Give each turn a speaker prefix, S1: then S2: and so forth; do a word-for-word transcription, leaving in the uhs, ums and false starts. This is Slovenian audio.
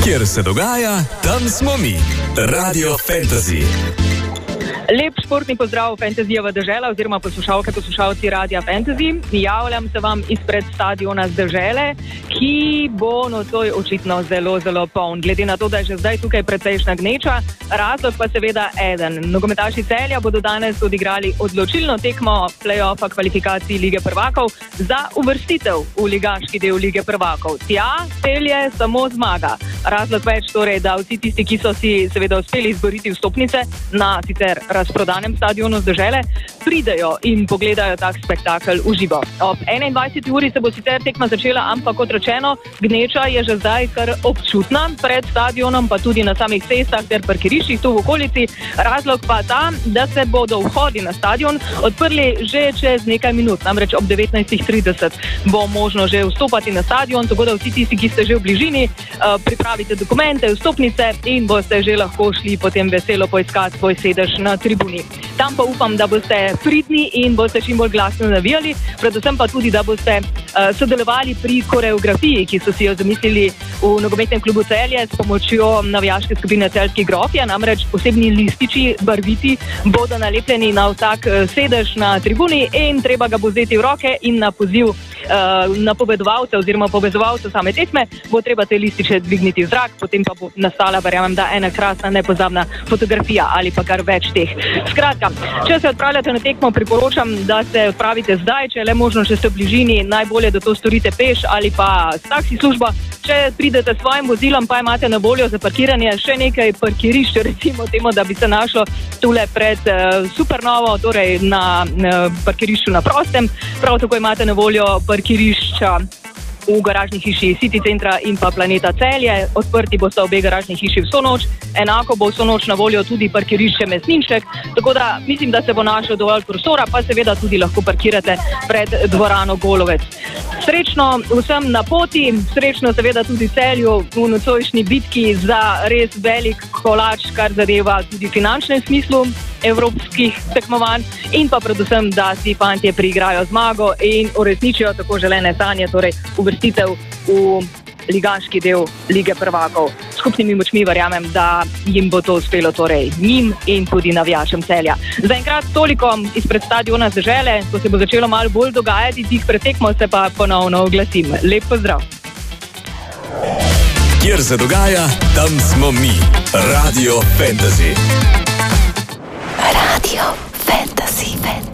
S1: Kjer se dogaja, tam smo mi. Radio Fantasy.
S2: Lep športni pozdrav Fantasyjeva dežela oziroma poslušalke, poslušalci Radia Fantasy. Javljam se vam izpred stadiona z dežele, ki bo nocoj očitno zelo, zelo poln. Glede na to, da je že zdaj tukaj precejšnja gneča, razlog pa seveda eden. Nogometaši Celja bodo danes odigrali odločilno tekmo play-offa kvalifikacij Lige prvakov za uvrstitev v ligaški del Lige prvakov. Tja pelje samo zmaga. Razlog več torej, da vsi tisti, ki so si seveda uspeli izboriti vstopnice na sicer razprodanem stadionu z dežele, pridejo in pogledajo tak spektakel v živo. Ob enaindvajseti uri se bo sicer tekma začela, ampak kot rečeno, gneča je že zdaj kar občutna pred stadionom, pa tudi na samih cestah ter parkiriščih tu v okolici. Razlog pa ta, da se bodo vhodi na stadion odprli že čez nekaj minut, namreč ob devetnajstih trideset bo možno že vstopati na stadion, tako da vsi tisti, ki ste že v bližini, pripravite dokumente, vstopnice in boste že lahko šli potem veselo poiskati svoj sedež na tribuni. Tam pa upam, da boste pridni in boste čim bolj glasno navijali, predvsem pa tudi, da boste uh, sodelovali pri koreografiji, ki so si jo zamislili v nogometnem klubu Celje s pomočjo navijaške skupine Celjski grofje, namreč posebni lističi barviti bodo nalepljeni na vsak uh, sedež na tribuni in treba ga bo vzeti v roke in na poziv uh, napovedovalca oziroma povezovalca same tekme bo treba te lističe dvigniti v zrak, potem pa bo nastala, verjamem, da ena krasna, nepozabna fotografija ali pa kar več teh. Skratka, če se odpravljate na tekmo, priporočam, da se odpravite zdaj, če je le možno, če ste v bližini, najbolje, da to storite peš ali pa s taksi službo. Če pridete s svojim vozilom, pa imate na voljo za parkiranje še nekaj parkirišč, recimo temu, da bi se našlo tule pred uh, Supernovo, torej na uh, parkirišču na prostem. Prav tako imate na voljo parkirišča v garažni hiši City Centra in pa Planeta Celje. Odprti bosta obe garažni hiši vso noč. Enako bo vso noč na voljo tudi parkirišče Mesninšek, tako da mislim, da se bo našlo dovolj prostora, pa seveda tudi lahko parkirate pred dvorano Golovec. Srečno vsem na poti, srečno seveda tudi Celju v nocojšnji bitki za res velik kolač, kar zadeva tudi finančnem smislu evropskih tekmovanj in pa predvsem, da si fantje priigrajo zmago in uresničijo tako želene sanje, torej uvrstitev v ligaški del Lige prvakov. Skupnimi močmi verjamem, da jim bo to uspelo, torej njim in tudi navijačem Celja. Zaenkrat toliko izpred stadiona z dežele, ko se bo začelo malo bolj dogajati, tih pred tekmo se pa ponovno oglasim. Lep pozdrav.
S1: Kjer se dogaja, tam smo mi. Radio Fantasy.
S3: Radio Fantasy. Fantasy.